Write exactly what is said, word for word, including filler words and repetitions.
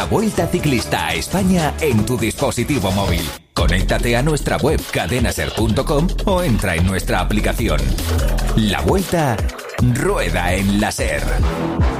La Vuelta Ciclista a España en tu dispositivo móvil. Conéctate a nuestra web cadenaser punto com o entra en nuestra aplicación. La Vuelta rueda en la SER.